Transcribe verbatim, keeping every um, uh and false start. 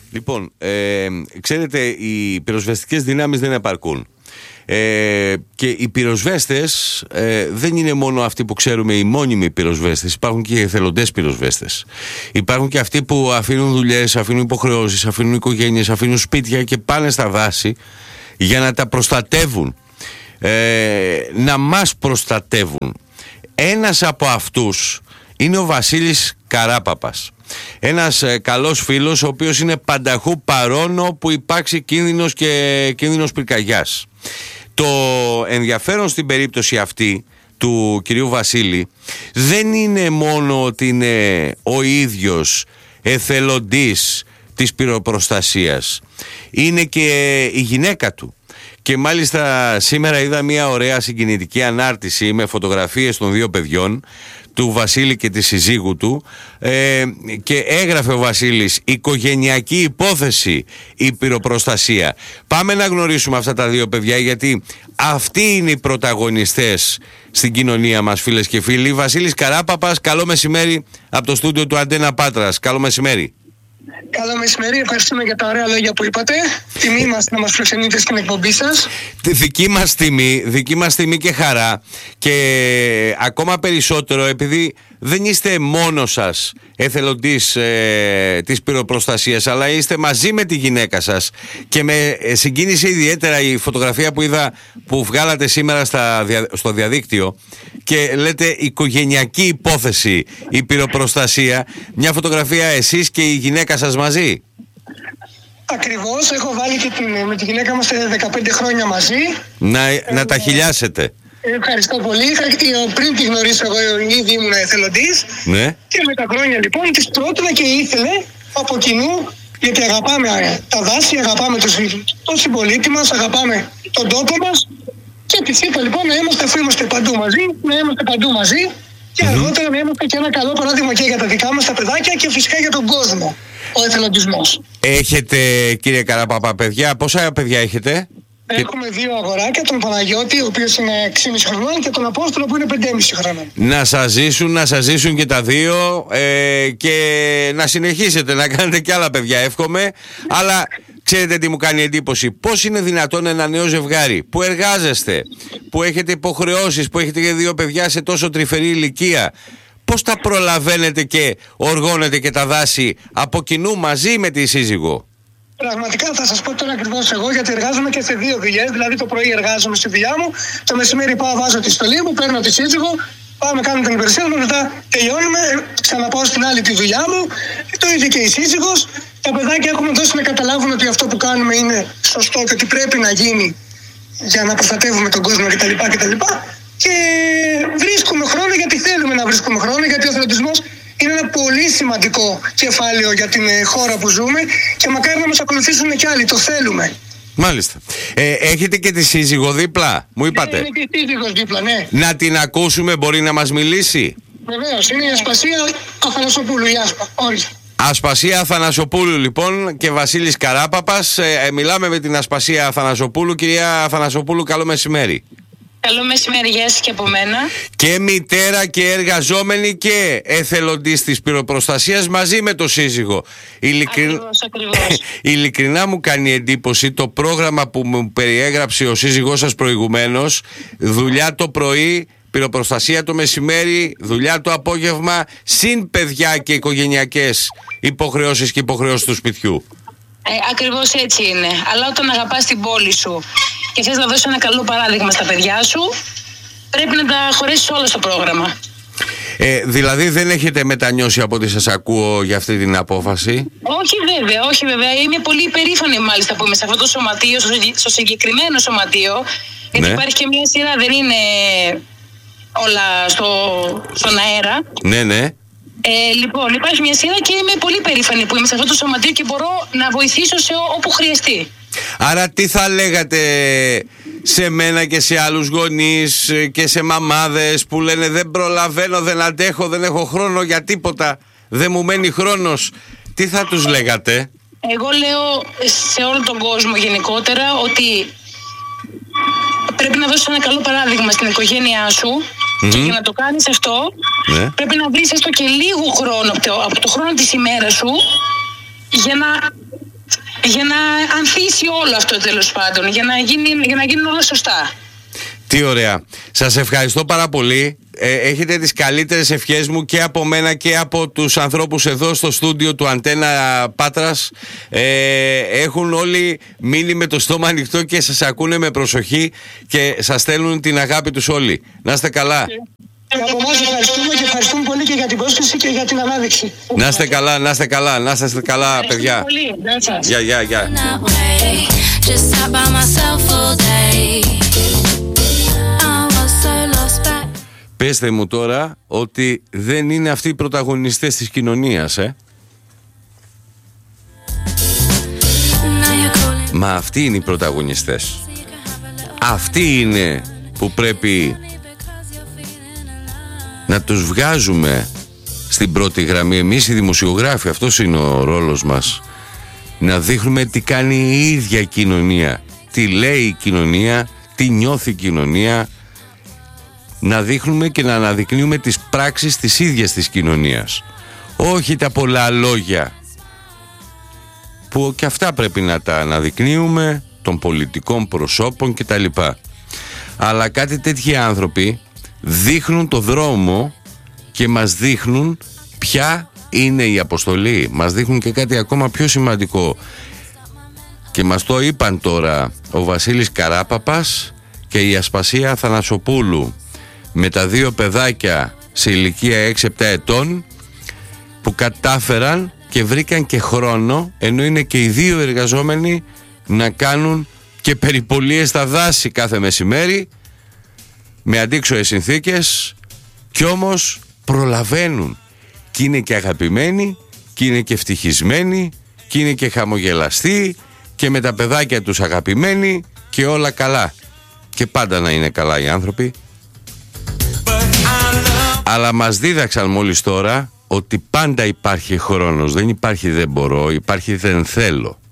Λοιπόν, ε, ξέρετε, οι πυροσβεστικές δυνάμεις δεν επαρκούν. Ε, και οι πυροσβέστες ε, δεν είναι μόνο αυτοί που ξέρουμε οι μόνιμοι πυροσβέστες. Υπάρχουν και οι εθελοντές πυροσβέστες. Υπάρχουν και αυτοί που αφήνουν δουλειές, αφήνουν υποχρεώσεις, αφήνουν οικογένειες, αφήνουν σπίτια και πάνε στα δάση για να τα προστατεύουν, ε, να μας προστατεύουν. Ένας από αυτούς είναι ο Βασίλης Καράπαπας. Ένας ε, καλός φίλος, ο οποίος είναι πανταχού παρόν όπου υπάρξει κίνδυνος και κίνδυνος πυρκαγιάς. Το ενδιαφέρον στην περίπτωση αυτή του κυρίου Βασίλη δεν είναι μόνο ότι είναι ο ίδιος εθελοντής της πυροπροστασίας, είναι και η γυναίκα του. Και μάλιστα σήμερα είδα μια ωραία συγκινητική ανάρτηση με φωτογραφίες των δύο παιδιών, του Βασίλη και της συζύγου του, ε, και έγραφε ο Βασίλης «Οικογενειακή υπόθεση η πυροπροστασία». Πάμε να γνωρίσουμε αυτά τα δύο παιδιά, γιατί αυτοί είναι οι πρωταγωνιστές στην κοινωνία μας, φίλες και φίλοι. Βασίλης Καράπαπας, καλό μεσημέρι από το στούντιο του Αντένα Πάτρας. Καλό μεσημέρι. Καλό μεσημέρι, ευχαριστούμε για τα ωραία λόγια που είπατε. Τιμή μας να μας φιλοξενείτε στην εκπομπή σας. Δική μας τιμή, δική μας τιμή και χαρά. Και ακόμα περισσότερο επειδή δεν είστε μόνος σας εθελοντής ε, της πυροπροστασίας, αλλά είστε μαζί με τη γυναίκα σας. Και με συγκίνησε ιδιαίτερα η φωτογραφία που είδα, που βγάλατε σήμερα στα, στο διαδίκτυο, και λέτε οικογενειακή υπόθεση η πυροπροστασία. Μια φωτογραφία εσείς και η γυναίκα σας μαζί. Ακριβώς, έχω βάλει και την, με τη γυναίκα μας δεκαπέντε χρόνια μαζί. Να, ε, να τα χιλιάσετε. Ευχαριστώ πολύ. Πριν τη γνωρίσω εγώ ήδη ήμουν εθελοντής. Ναι. Και με τα χρόνια λοιπόν της πρότεινα και ήθελε από κοινού, γιατί αγαπάμε τα δάση, αγαπάμε τον, τον συμπολίτη μας, αγαπάμε τον τόπο μας, και της είπα λοιπόν να είμαστε, αφού είμαστε παντού μαζί, να είμαστε παντού μαζί, και mm-hmm. αργότερα να είμαστε και ένα καλό παράδειγμα και για τα δικά μας τα παιδάκια και φυσικά για τον κόσμο, ο εθελοντισμός. Έχετε, κύριε Καράπαπα, παιδιά? Πόσα παιδιά έχετε? Έχουμε δύο αγοράκια, τον Παναγιώτη, ο οποίος είναι έξι και μισό χρονών, και τον Απόστολο που είναι πέντε και μισό χρονών. Να σας ζήσουν, να σας ζήσουν και τα δύο, ε, και να συνεχίσετε να κάνετε και άλλα παιδιά, εύχομαι. Αλλά ξέρετε τι μου κάνει εντύπωση? Πώς είναι δυνατόν ένα νέο ζευγάρι που εργάζεστε, που έχετε υποχρεώσεις, που έχετε και δύο παιδιά σε τόσο τρυφερή ηλικία, πώς τα προλαβαίνετε και οργώνετε και τα δάση από κοινού μαζί με τη σύζυγο? Πραγματικά θα σας πω τώρα ακριβώς εγώ, γιατί εργάζομαι και σε δύο δουλειές. Δηλαδή το πρωί εργάζομαι στη δουλειά μου, το μεσημέρι πάω, βάζω τη στολή μου, παίρνω τη σύζυγο, πάμε κάνουμε την υπηρεσία μου, μετά τελειώνουμε, ξαναπάω στην άλλη τη δουλειά μου, το ίδιο και η σύζυγος. Τα παιδάκια έχουμε δώσει να καταλάβουν ότι αυτό που κάνουμε είναι σωστό και ότι πρέπει να γίνει για να προστατεύουμε τον κόσμο κτλ. κτλ. Και βρίσκουμε χρόνο, γιατί θέλουμε να βρίσκουμε χρόνο, γιατί ο εθελοντισμός είναι ένα πολύ σημαντικό κεφάλαιο για την χώρα που ζούμε, και μακάρι να μας ακολουθήσουν και άλλοι, το θέλουμε. Μάλιστα. Ε, έχετε και τη σύζυγο δίπλα, μου είπατε? Ναι, είναι και η σύζυγος δίπλα, ναι. Να την ακούσουμε, μπορεί να μας μιλήσει? Βεβαίως, είναι η Ασπασία Αθανασοπούλου, η Άσπα, όλοι. Ασπασία Αθανασοπούλου λοιπόν και Βασίλης Καράπαπας. Ε, μιλάμε με την Ασπασία Αθανασοπούλου. Κυρία Αθανασοπούλου, καλό μεσημέρι. Καλό μεσημέρι, γεια σας και από μένα. Και μητέρα και εργαζόμενη και εθελοντής της πυροπροστασίας μαζί με το σύζυγο. Ειλικρι... Ακριβώς, ακριβώς. Ειλικρινά μου κάνει εντύπωση το πρόγραμμα που μου περιέγραψε ο σύζυγός σας προηγουμένως. Δουλειά το πρωί, πυροπροστασία το μεσημέρι, δουλειά το απόγευμα, συν παιδιά και οικογενειακές υποχρεώσεις και υποχρεώσεις του σπιτιού. Ε, ακριβώς έτσι είναι. Αλλά όταν αγαπάς την πόλη σου και θες να δώσεις ένα καλό παράδειγμα στα παιδιά σου, πρέπει να τα χωρέσεις όλα στο πρόγραμμα. Ε, δηλαδή δεν έχετε μετανιώσει από ό,τι σας ακούω για αυτή την απόφαση? Όχι βέβαια, όχι βέβαια. Είμαι πολύ υπερήφανη μάλιστα που είμαι σε αυτό το σωματείο, στο συγκεκριμένο σωματείο. Γιατί ναι. Υπάρχει και μια σειρά, δεν είναι όλα στο, στον αέρα. Ναι, ναι. Ε, λοιπόν, υπάρχει μια σειρά και είμαι πολύ περήφανη που είμαι σε αυτό το σωματείο και μπορώ να βοηθήσω σε όπου χρειαστεί. Άρα τι θα λέγατε σε μένα και σε άλλους γονείς και σε μαμάδες που λένε δεν προλαβαίνω, δεν αντέχω, δεν έχω χρόνο για τίποτα, δεν μου μένει χρόνος? Τι θα τους λέγατε? Εγώ λέω σε όλο τον κόσμο γενικότερα ότι πρέπει να δώσεις ένα καλό παράδειγμα στην οικογένειά σου. Mm-hmm. Και για να το κάνεις αυτό, ναι. πρέπει να βρεις έστω και λίγο χρόνο από το, από το χρόνο της ημέρας σου για να για να ανθίσει όλο αυτό, τέλος πάντων, για να, γίνει, για να γίνουν όλα σωστά. Τι ωραία. Σας ευχαριστώ πάρα πολύ. Ε, έχετε τις καλύτερες ευχές μου και από μένα και από τους ανθρώπους εδώ στο στούντιο του Αντένα Πάτρας. Ε, έχουν όλοι μείνει με το στόμα ανοιχτό και σας ακούνε με προσοχή και σας στέλνουν την αγάπη τους όλοι. Να είστε καλά. Και από εμάς ευχαριστούμε και ευχαριστούμε πολύ και για την πρόσκληση και για την ανάδειξη. Να είστε καλά, να είστε καλά, να είστε καλά, παιδιά. Γεια, γεια, γεια. Πέστε μου τώρα ότι δεν είναι αυτοί οι πρωταγωνιστές της κοινωνίας, ε. Μα αυτοί είναι οι πρωταγωνιστές. Αυτοί είναι που πρέπει να τους βγάζουμε στην πρώτη γραμμή. Εμείς οι δημοσιογράφοι, αυτός είναι ο ρόλος μας. Να δείχνουμε τι κάνει η ίδια κοινωνία, τι λέει η κοινωνία, τι νιώθει η κοινωνία. Να δείχνουμε και να αναδεικνύουμε τις πράξεις της ίδιας της κοινωνίας. Όχι τα πολλά λόγια που και αυτά πρέπει να τα αναδεικνύουμε, των πολιτικών προσώπων κτλ. Αλλά κάτι τέτοιοι άνθρωποι δείχνουν το δρόμο και μας δείχνουν ποια είναι η αποστολή. Μας δείχνουν και κάτι ακόμα πιο σημαντικό και μας το είπαν τώρα ο Βασίλης Καράπαπας και η Ασπασία Θανασοπούλου, με τα δύο παιδάκια σε ηλικία έξι επτά ετών, που κατάφεραν και βρήκαν και χρόνο, ενώ είναι και οι δύο εργαζόμενοι, να κάνουν και περιπολίες στα δάση κάθε μεσημέρι με αντίξωες συνθήκες, κι όμως προλαβαίνουν και είναι και αγαπημένοι και είναι και ευτυχισμένοι και είναι και χαμογελαστοί και με τα παιδάκια τους αγαπημένοι και όλα καλά. Και πάντα να είναι καλά οι άνθρωποι. Αλλά μας δίδαξαν μόλις τώρα ότι πάντα υπάρχει χρόνος. Δεν υπάρχει δεν μπορώ, υπάρχει δεν θέλω.